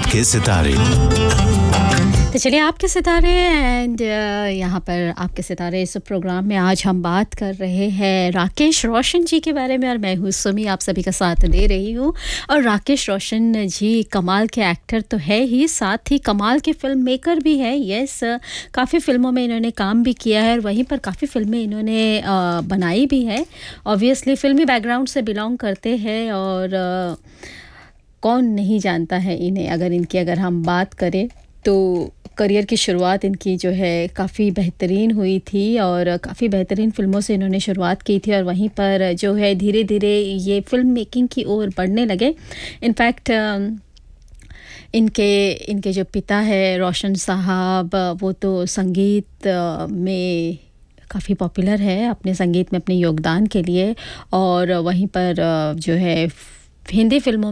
आपके सितारे। तो चलिए आपके सितारे एंड यहाँ पर आपके सितारे इस प्रोग्राम में आज हम बात कर रहे हैं राकेश रोशन जी के बारे में और मैं हूँ सुमी आप सभी का साथ दे रही हूँ। और राकेश रोशन जी कमाल के एक्टर तो है ही, साथ ही कमाल के फिल्म मेकर भी है। यस, काफ़ी फिल्मों में इन्होंने काम भी किया है और वहीं पर काफ़ी फिल्में इन्होंने बनाई भी है। ऑब्वियसली फिल्मी बैकग्राउंड से बिलोंग करते हैं और कौन नहीं जानता है इन्हें। अगर हम बात करें तो करियर की शुरुआत इनकी जो है काफ़ी बेहतरीन हुई थी और काफ़ी बेहतरीन फ़िल्मों से इन्होंने शुरुआत की थी और वहीं पर जो है धीरे धीरे ये फ़िल्म मेकिंग की ओर बढ़ने लगे। इनफैक्ट इनके जो पिता है रोशन साहब, वो तो संगीत में काफ़ी पॉपुलर है अपने संगीत में अपने योगदान के लिए। और वहीं पर जो है हिंदी फ़िल्मों